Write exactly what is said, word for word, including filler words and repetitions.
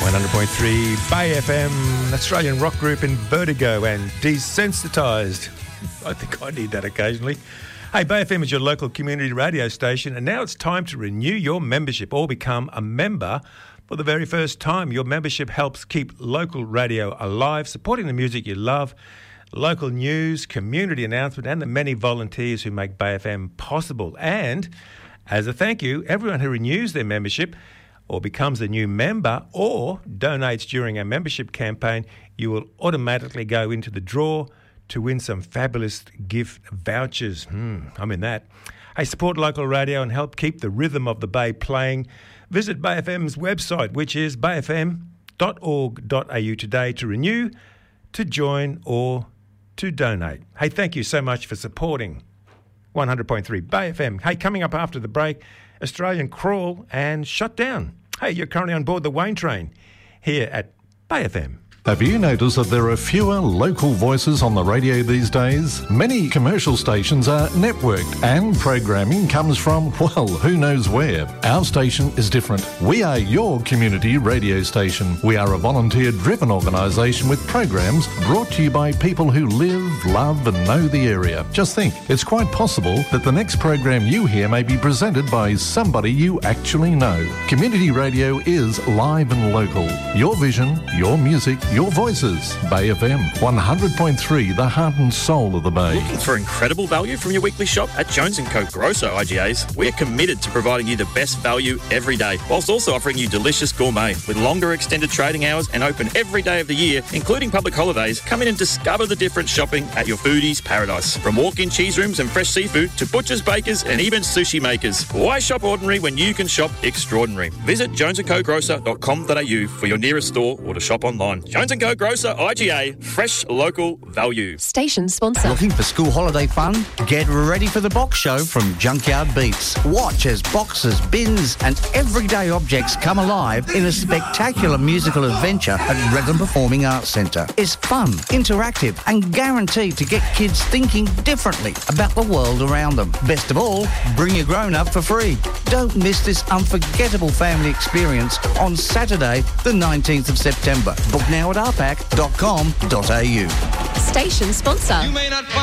one hundred point three Bay F M, Australian rock group in Vertigo and Desensitised. I think I need that occasionally. Hey, Bay F M is your local community radio station, and now it's time to renew your membership or become a member for the very first time. Your membership helps keep local radio alive, supporting the music you love, local news, community announcement, and the many volunteers who make Bay F M possible. And as a thank you, everyone who renews their membership or becomes a new member or donates during our membership campaign, you will automatically go into the draw to win some fabulous gift vouchers. Hmm, I'm in that. Hey, support local radio and help keep the rhythm of the Bay playing. Visit Bay F M's website, which is bay f m dot org dot a u today to renew, to join or to donate. Hey, thank you so much for supporting one hundred point three Bay F M. Hey, coming up after the break, Australian Crawl and Shut Down. Hey, you're currently on board the Wayne train here at Bay F M. Have you noticed that there are fewer local voices on the radio these days? Many commercial stations are networked and programming comes from, well, who knows where. Our station is different. We are your community radio station. We are a volunteer-driven organisation with programs brought to you by people who live, love and know the area. Just think, it's quite possible that the next program you hear may be presented by somebody you actually know. Community radio is live and local. Your vision, your music, your voices. Bay F M, one hundred point three, the heart and soul of the Bay. Looking for incredible value from your weekly shop? At Jones and Co Grosso I G As, we are committed to providing you the best value every day, whilst also offering you delicious gourmet. With longer extended trading hours and open every day of the year, including public holidays, come in and discover the difference shopping at your foodie's paradise. From walk-in cheese rooms and fresh seafood to butchers, bakers and even sushi makers. Why shop ordinary when you can shop extraordinary? Visit jones and co grocer dot com dot a u for your nearest store or to shop online. Jones and Co Grocer I G A, fresh local value. Station sponsor. Looking for school holiday fun? Get ready for the box show from Junkyard Beats. Watch as boxes, bins and everyday objects come alive in a spectacular musical adventure at Redland Performing Arts Centre. It's fun, interactive and guaranteed to get kids thinking differently about the world around them. Best of all, bring your grown-up for free. Don't miss this unforgettable family experience on Saturday the nineteenth of September. Book now at r pack dot com dot a u. Station sponsor. You may not